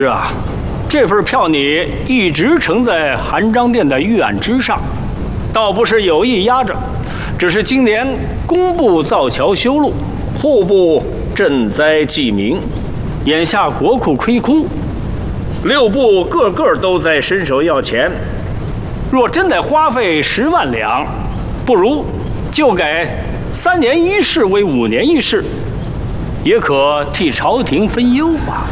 是啊，这份票你一直呈在韩章殿的御案之上，倒不是有意压着，只是今年工部造桥修路，户部赈灾济民，眼下国库亏空，6部个个都在伸手要钱。若真得花费10万两，不如就改3年1试为5年1试，也可替朝廷分忧吧。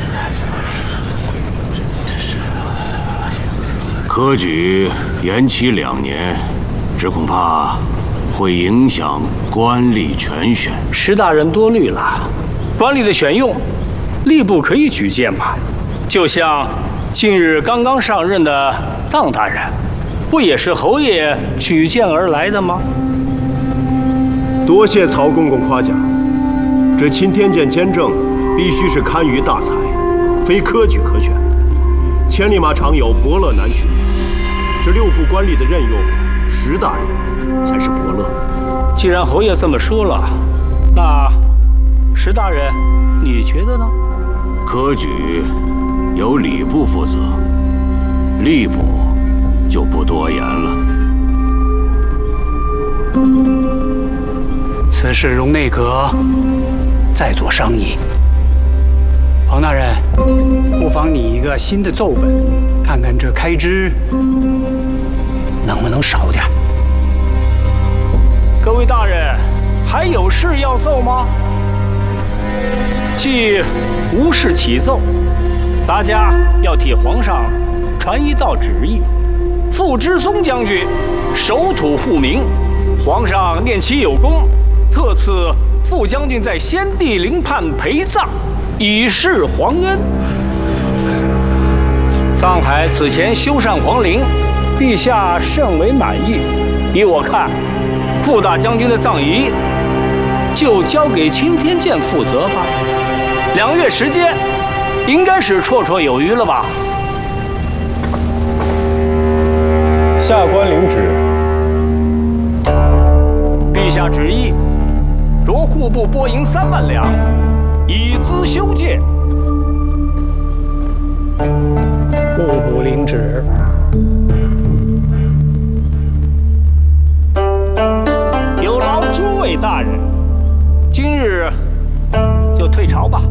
科举延期2年，只恐怕会影响官吏全选。 石大人多虑了，官吏的选用，吏部可以举荐嘛。就像近日刚刚上任的臧大人，不也是侯爷举荐而来的吗？ 多谢曹公公夸奖，这钦天监监正必须是堪舆大才，非科举可选。千里马常有，伯乐难寻。这6部官吏的任用，石大人才是伯乐。 既然侯爷这么说了，那石大人，你觉得呢？ 科举由礼部负责，吏部就不多言了。 此事容内阁再做商议。庞大人，不妨拟一个新的奏本，看看这开支能不能少点。 各位大人，还有事要奏吗？既无事启奏，咱家要替皇上传一道旨意：傅知松将军守土护民，皇上念其有功，特赐傅将军在先帝陵畔陪葬，以示皇恩。上海此前修缮皇陵，陛下甚为满意。依我看，傅大将军的葬仪就交给钦天监负责吧。2月时间，应该是绰绰有余了吧？ 下官领旨。 陛下旨意，着户部拨银3万两，以资修建。 户部领旨。 有劳诸位大人，今日就退朝吧。